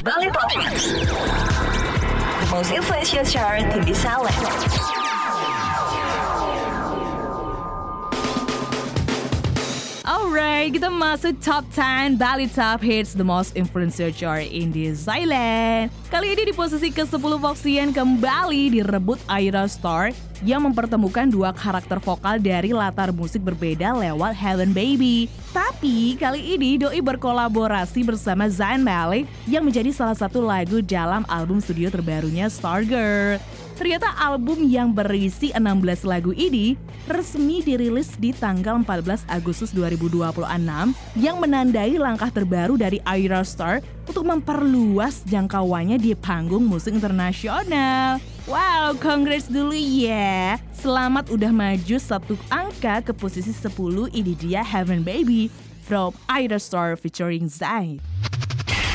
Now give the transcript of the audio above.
Bali Top Hits, the most influential chart in this island. Alright, kita masuk top 10 Bali Top Hits, the most influential chart in this island. Kali ini di posisi ke-10 Voxian kembali direbut Ayra Starr yang mempertemukan dua karakter vokal dari latar musik berbeda lewat Heaven Baby. Tapi kali ini Doi berkolaborasi bersama Zayn Malik yang menjadi salah satu lagu dalam album studio terbarunya Stargirl. Ternyata album yang berisi 16 lagu ini resmi dirilis di tanggal 14 Agustus 2026 yang menandai langkah terbaru dari Ayra Starr untuk memperluas jangkauannya di panggung musik internasional. Wow, congrats dulu ya. Selamat udah maju satu angka ke posisi 10, ini dia Heaven Baby from Ayra Starr featuring Zayn.